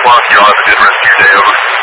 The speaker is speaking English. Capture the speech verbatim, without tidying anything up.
response. Y'all have a good rest of your day. Over.